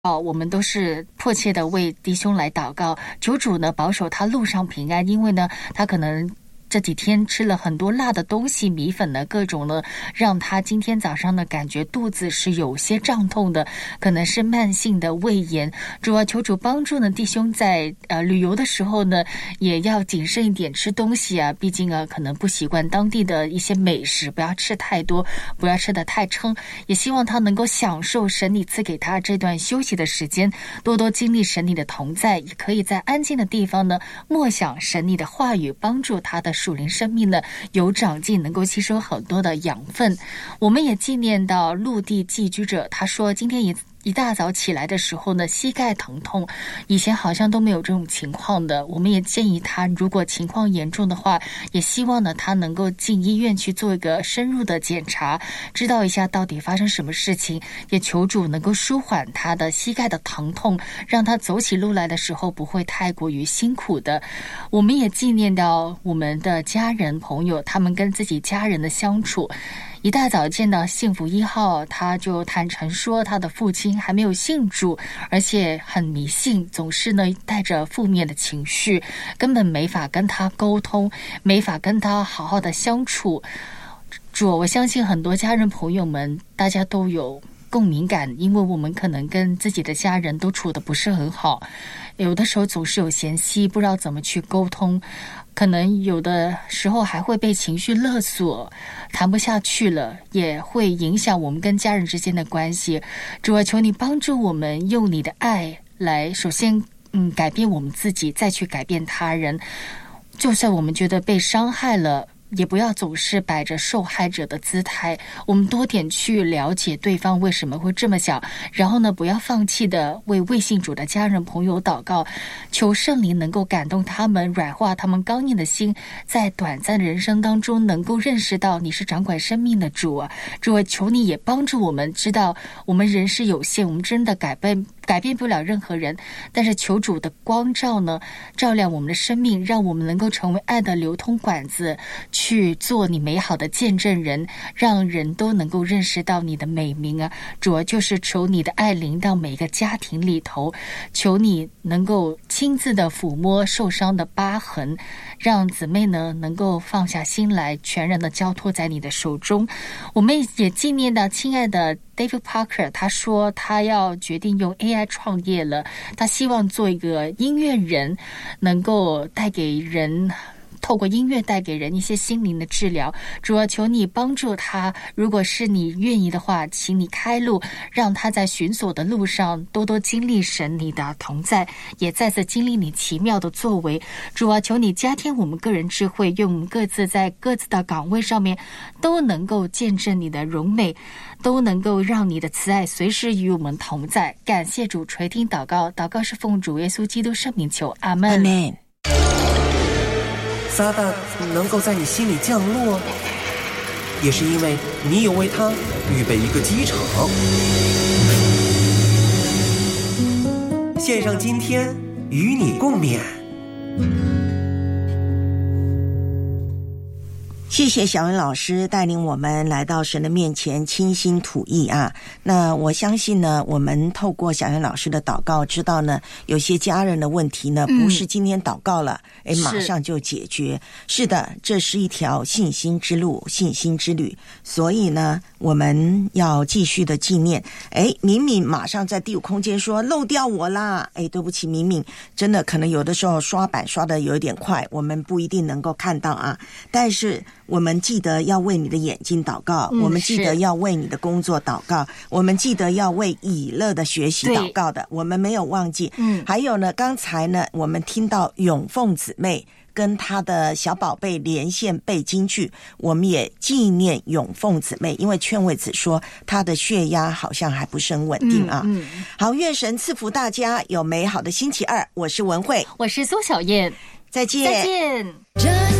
我们都是迫切的为弟兄来祷告，求主呢保守他路上平安，因为呢他可能这几天吃了很多辣的东西，米粉呢各种呢，让他今天早上呢感觉肚子是有些胀痛的，可能是慢性的胃炎。主啊，求主帮助呢弟兄在旅游的时候呢也要谨慎一点吃东西啊，毕竟可能不习惯当地的一些美食，不要吃太多，不要吃得太撑，也希望他能够享受神你赐给他这段休息的时间，多多经历神你的同在，也可以在安静的地方呢默想神你的话语，帮助他的属灵生命呢有长进，能够吸收很多的养分。我们也纪念到陆地寄居者，他说今天一大早起来的时候呢膝盖疼痛，以前好像都没有这种情况的。我们也建议他如果情况严重的话，也希望呢他能够进医院去做一个深入的检查，知道一下到底发生什么事情，也求主能够舒缓他的膝盖的疼痛，让他走起路来的时候不会太过于辛苦的。我们也纪念到我们的家人朋友，他们跟自己家人的相处。一大早见到幸福1号，他就坦诚说他的父亲还没有信主，而且很迷信，总是呢带着负面的情绪，根本没法跟他沟通，没法跟他好好的相处。主，我相信很多家人朋友们大家都有共鸣感，因为我们可能跟自己的家人都处得不是很好，有的时候总是有嫌隙，不知道怎么去沟通，可能有的时候还会被情绪勒索，谈不下去了，也会影响我们跟家人之间的关系。主啊，求你帮助我们用你的爱来首先改变我们自己，再去改变他人。就算我们觉得被伤害了，也不要总是摆着受害者的姿态，我们多点去了解对方为什么会这么想，然后呢不要放弃的为未信主的家人朋友祷告，求圣灵能够感动他们，软化他们刚硬的心，在短暂的人生当中能够认识到你是掌管生命的主啊。主啊，求你也帮助我们知道我们人是有限，我们真的改变不了任何人，但是求主的光照呢照亮我们的生命，让我们能够成为爱的流通管子，去做你美好的见证人，让人都能够认识到你的美名啊。主啊，就是求你的爱临到每个家庭里头，求你能够亲自的抚摸受伤的疤痕，让姊妹呢能够放下心来，全然的交托在你的手中。我们也纪念到亲爱的David Parker， 他说他要决定用 AI 创业了，他希望做一个音乐人，能够透过音乐带给人一些心灵的治疗。主要求你帮助他，如果是你愿意的话，请你开路，让他在寻索的路上多多经历神你的同在，也再次经历你奇妙的作为。主啊，求你加添我们个人智慧，用我们各自在各自的岗位上面都能够见证你的荣美，都能够让你的慈爱随时与我们同在。感谢主，垂听祷告，祷告是奉主耶稣基督圣名求，阿们。 阿们。撒旦能够在你心里降落，也是因为你有为他预备一个机场。献上今天与你共勉。 谢谢小恩老师带领我们来到神的面前倾心吐意啊。那我相信呢，我们透过小恩老师的祷告知道呢，有些家人的问题呢不是今天祷告了马上就解决。是的，这是一条信心之路，信心之旅。所以呢，我们要继续的纪念。敏敏马上在第五空间说漏掉我啦。对不起敏敏，真的可能有的时候刷板刷的有一点快，我们不一定能够看到啊。但是我们记得要为你的眼睛祷告，我们记得要为你的工作祷告，我们记得要为以乐的学习祷告的，我们没有忘记。还有呢，刚才呢我们听到永凤姊妹跟她的小宝贝连线背京剧，我们也纪念永凤姊妹，因为劝慰子说她的血压好像还不是很稳定啊。好，愿神赐福大家有美好的星期二。我是文慧， 我是苏小燕， 再见。 再见。